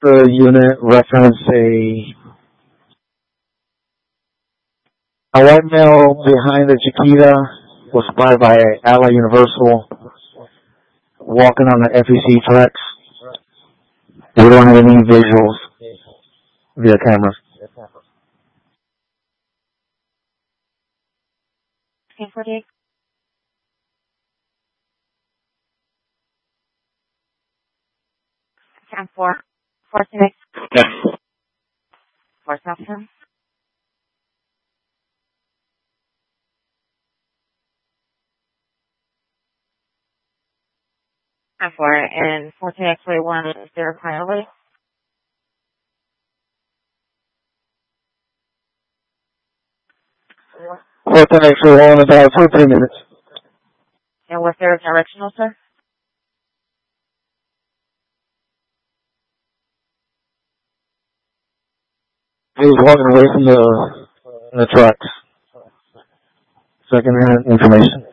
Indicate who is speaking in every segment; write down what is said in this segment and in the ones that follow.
Speaker 1: The unit reference a white male behind the Chiquita was spotted by Ally Universal walking on the FEC Flex. We don't have any visuals via cameras.
Speaker 2: 1048. Time 4. 46.
Speaker 1: Yes.
Speaker 2: 47. Time 4. And 14 X-ray 1 is there finally.
Speaker 1: Fourth actually on about for 3 minutes.
Speaker 2: And was there a directional, sir?
Speaker 1: He was walking away from the trucks. Second-hand information.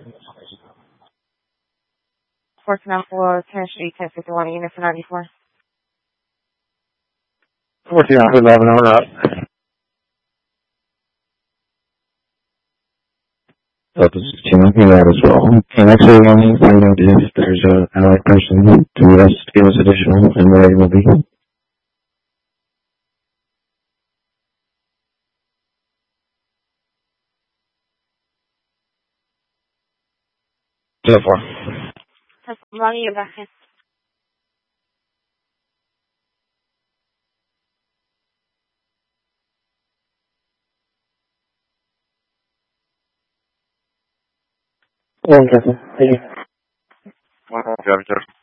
Speaker 2: 14 for 10 Street, 1051, unit for 94.
Speaker 1: 14 off 11 on up.
Speaker 3: This is Tim looking at that as well. And actually, only find out if there's an allied person to give us additional and where they will be.
Speaker 1: 4.
Speaker 2: Testimony y baje.
Speaker 1: One second. Thank you.
Speaker 4: One,